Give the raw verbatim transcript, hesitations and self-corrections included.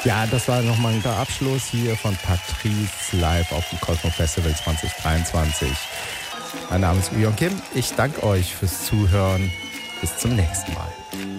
Ja, das war nochmal ein guter Abschluss hier von Patrice live auf dem Cosmo Festival zwanzig dreiundzwanzig. Mein Name ist Ujon Kim. Ich danke euch fürs Zuhören. Bis zum nächsten Mal.